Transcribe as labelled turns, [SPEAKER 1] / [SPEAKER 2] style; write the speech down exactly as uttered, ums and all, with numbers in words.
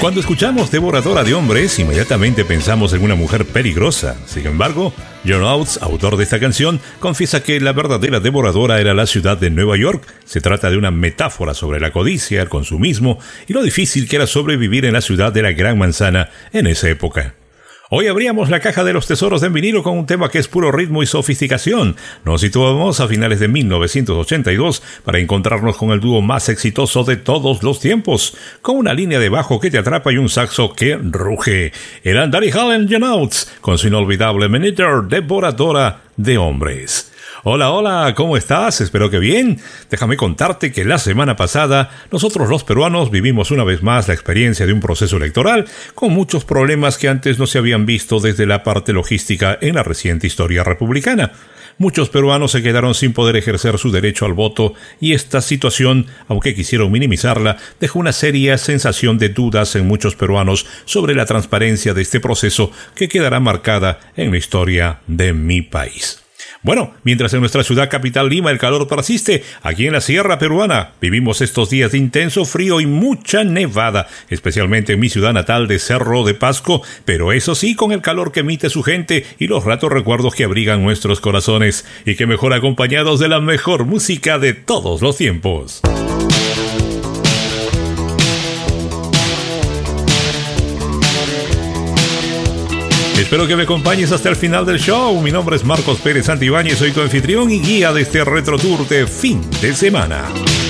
[SPEAKER 1] Cuando escuchamos Devoradora de Hombres, inmediatamente pensamos en una mujer peligrosa. Sin embargo, John Oates, autor de esta canción, confiesa que la verdadera devoradora era la ciudad de Nueva York. Se trata de una metáfora sobre la codicia, el consumismo y lo difícil que era sobrevivir en la ciudad de la Gran Manzana en esa época. Hoy abríamos la caja de los tesoros de vinilo con un tema que es puro ritmo y sofisticación. Nos situamos a finales de mil novecientos ochenta y dos para encontrarnos con el dúo más exitoso de todos los tiempos, con una línea de bajo que te atrapa y un saxo que ruge. Eran Buddy Holly y John Oates con su inolvidable Maneater, Devoradora de Hombres. Hola, hola, ¿cómo estás? Espero que bien. Déjame contarte que la semana pasada nosotros los peruanos vivimos una vez más la experiencia de un proceso electoral con muchos problemas que antes no se habían visto desde la parte logística en la reciente historia republicana. Muchos peruanos se quedaron sin poder ejercer su derecho al voto y esta situación, aunque quisieron minimizarla, dejó una seria sensación de dudas en muchos peruanos sobre la transparencia de este proceso que quedará marcada en la historia de mi país. Bueno, mientras en nuestra ciudad capital Lima el calor persiste, aquí en la sierra peruana vivimos estos días de intenso frío y mucha nevada, especialmente en mi ciudad natal de Cerro de Pasco, pero eso sí, con el calor que emite su gente y los ratos recuerdos que abrigan nuestros corazones, y que mejor acompañados de la mejor música de todos los tiempos. Espero que me acompañes hasta el final del show. Mi nombre es Marcos Pérez Santibáñez, soy tu anfitrión y guía de este retro tour de fin de semana.